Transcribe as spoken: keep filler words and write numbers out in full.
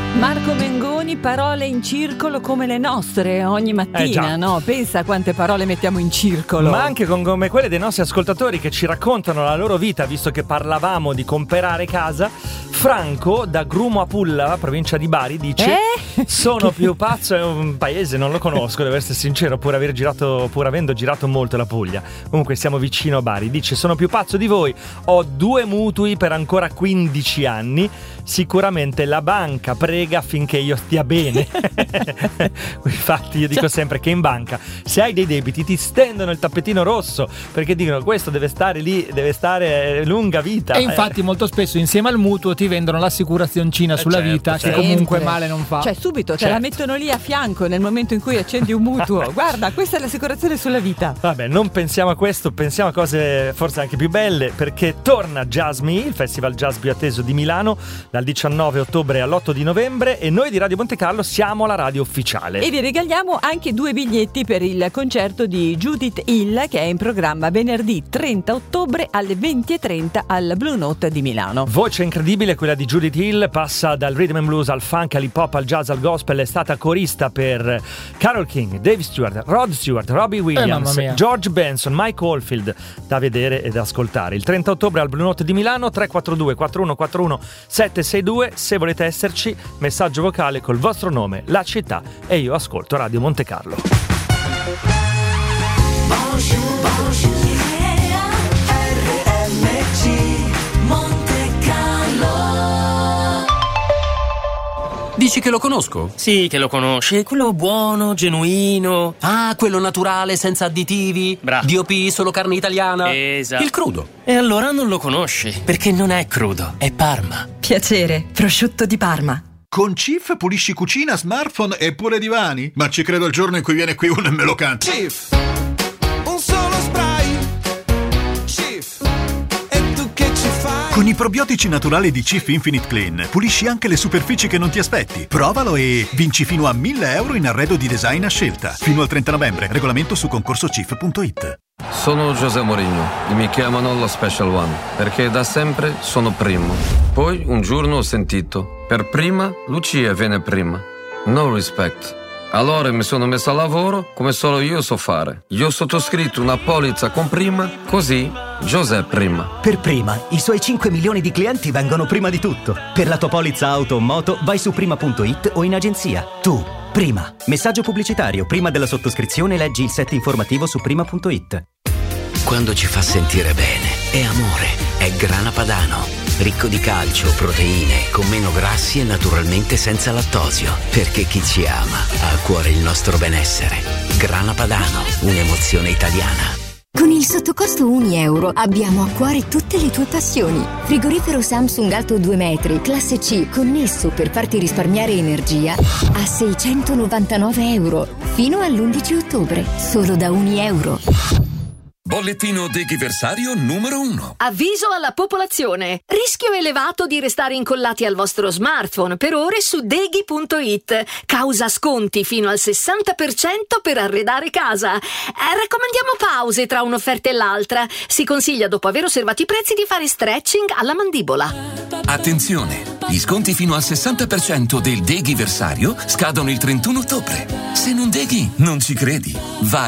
Marco Mengoni, parole in circolo come le nostre ogni mattina, eh no? Pensa a quante parole mettiamo in circolo. Ma anche con, come quelle dei nostri ascoltatori che ci raccontano la loro vita, visto che parlavamo di comprare casa. Franco da Grumo a Pulla, provincia di Bari, dice: eh? sono più pazzo, è un paese, non lo conosco, devo essere sincero, pur aver girato, pur avendo girato molto la Puglia. Comunque siamo vicino a Bari. Dice: sono più pazzo di voi, ho due mutui per ancora quindici anni. Sicuramente la banca prega affinché io stia bene. Infatti io dico sempre che in banca, se hai dei debiti, ti stendono il tappetino rosso, perché dicono questo deve stare lì, deve stare lunga vita. E infatti molto spesso insieme al mutuo ti vendono l'assicurazioncina sulla certo, vita, certo. che comunque male non fa. Cioè subito te certo. la mettono lì a fianco nel momento in cui accendi un mutuo. Guarda, questa è l'assicurazione sulla vita. Vabbè, non pensiamo a questo, pensiamo a cose forse anche più belle, perché torna Jazz Me, il festival jazz più atteso di Milano, dal diciannove ottobre all'otto di novembre, e noi di Radio Monte Carlo siamo la radio ufficiale. E vi regaliamo anche due biglietti per il concerto di Judith Hill, che è in programma venerdì trenta ottobre alle venti e trenta al Blue Note di Milano. Voce incredibile quella di Judith Hill, passa dal rhythm and blues al funk, all'hip hop, al jazz, al gospel. È stata corista per Carole King, Dave Stewart, Rod Stewart, Robbie Williams, eh, George Benson, Mike Oldfield. Da vedere ed ascoltare il trenta ottobre al Blue Note di Milano. Tre quattro due quattro uno quattro uno sette sei due. Se volete esserci, messaggio vocale col vostro nome, la città, e io ascolto Radio Monte Carlo. Bonjour, bonjour, yeah, R M G Monte Carlo. Dici che lo conosco? Sì, che lo conosci, quello buono, genuino. Ah, quello naturale, senza additivi. Bravo. D O P, solo carne italiana. Esatto. Il crudo. E allora non lo conosci, perché non è crudo, è Parma. Piacere, prosciutto di Parma. Con Cif pulisci cucina, smartphone e pure divani? Ma ci credo il giorno in cui viene qui uno e me lo canta. Cif, un solo spray. Cif, e tu che ci fai? Con i probiotici naturali di Cif Infinite Clean pulisci anche le superfici che non ti aspetti. Provalo e vinci fino a mille euro in arredo di design a scelta. Fino al trenta novembre. Regolamento su concorso cif punto it. Sono José Mourinho e mi chiamano lo Special One perché da sempre sono primo. Poi un giorno ho sentito: per prima Lucia viene prima. No respect. Allora mi sono messo a lavoro come solo io so fare. Io ho sottoscritto una polizza con prima, così José prima. Per prima, i suoi cinque milioni di clienti vengono prima di tutto. Per la tua polizza auto o moto vai su prima punto it o in agenzia. Tu, prima. Messaggio pubblicitario. Prima della sottoscrizione leggi il set informativo su prima punto it. Quando ci fa sentire bene, è amore, è Grana Padano. Ricco di calcio, proteine, con meno grassi e naturalmente senza lattosio. Perché chi ci ama ha a cuore il nostro benessere. Grana Padano, un'emozione italiana. Con il sottocosto un euro abbiamo a cuore tutte le tue passioni. Frigorifero Samsung alto due metri, classe C, connesso per farti risparmiare energia a seicentonovantanove euro. Fino all'undici ottobre, solo da un euro. Bollettino deghiversario numero uno. Avviso alla popolazione. Rischio elevato di restare incollati al vostro smartphone per ore su deghi punto it. Causa sconti fino al sessanta per cento per arredare casa. Eh, raccomandiamo pause tra un'offerta e l'altra. Si consiglia, dopo aver osservato i prezzi, di fare stretching alla mandibola. Attenzione! Gli sconti fino al sessanta per cento del deghiversario scadono il trentuno ottobre. Se non deghi, non ci credi. Vai